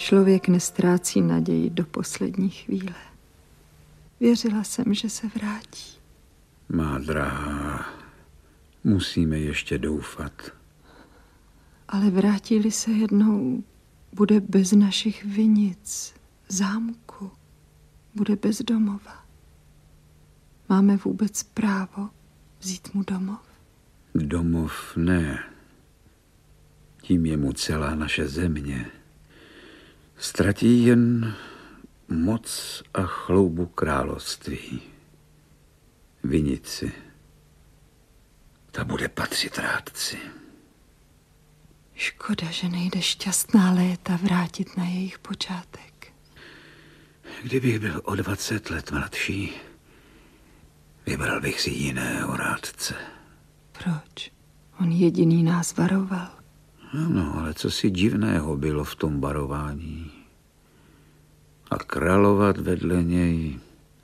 Člověk nestrácí naději do poslední chvíle. Věřila jsem, že se vrátí. Má drahá, musíme ještě doufat. Ale vrátí-li se jednou, bude bez našich vinic, zámku, bude bez domova. Máme vůbec právo vzít mu domov? Domov ne. Tím je mu celá naše země. Ztratí jen moc a chloubu království. Vinici. Ta bude patřit rádci. Škoda, že nejde šťastná léta vrátit na jejich počátek. Kdybych byl o 20 let mladší, vybral bych si jiného rádce. Proč? On jediný nás varoval. No, ale co si divného bylo v tom varování? A královat vedle něj,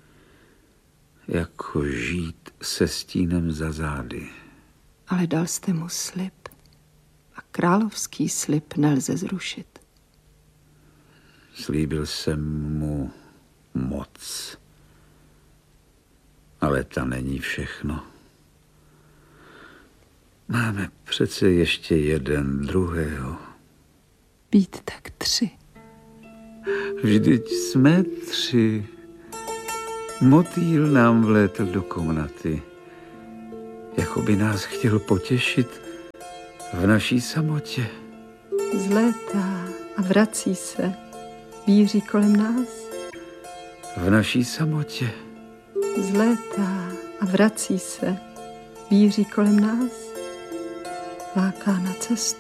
jako žít se stínem za zády. Ale dal jste mu slib. A královský slib nelze zrušit. Slíbil jsem mu moc. Ale ta není všechno. Máme přece ještě jeden druhého. Být tak 3. Vždyť jsme 3. Motýl nám vlétl do komnaty. Jako by nás chtěl potěšit v naší samotě. Zlétá a vrací se. Víří kolem nás. V naší samotě. Zlétá a vrací se. Víří kolem nás. Láká na cestu.